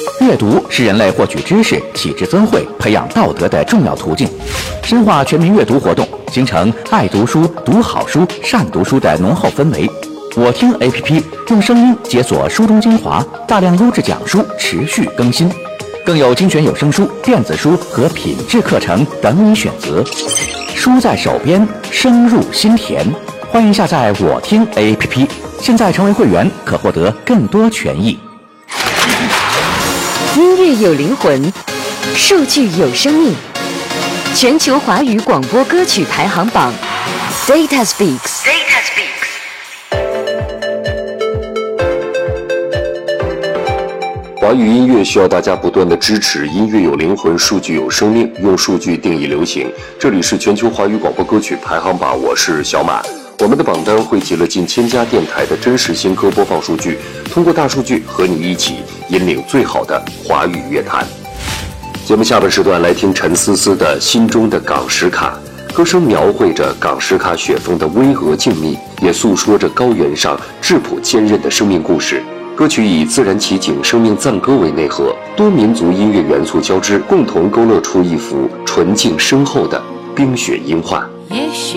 阅读是人类获取知识、体质增慧、培养道德的重要途径。深化全民阅读活动，形成爱读书、读好书、善读书的浓厚氛围。我听 APP 用声音解锁书中精华，大量优质讲书持续更新，更有精选有声书、电子书和品质课程等你选择。书在手边，声入心田。欢迎下载我听 APP， 现在成为会员可获得更多权益。 音乐有灵魂，数据有生命。全球华语广播歌曲排行榜 Data Speaks。 华语音乐需要大家不断的支持，音乐有灵魂，数据有生命，用数据定义流行。这里是全球华语广播歌曲排行榜，我是小马。我们的榜单汇集了近1000家电台的真实新歌播放数据，通过大数据和你一起引领最好的华语乐坛。节目下半时段来听陈思思的《心中的港石卡》，歌声描绘着港石卡雪峰的巍峨静谧，也诉说着高原上质朴坚韧的生命故事。歌曲以自然奇景、生命赞歌为内核，多民族音乐元素交织，共同勾勒出一幅纯净深厚的冰雪音画。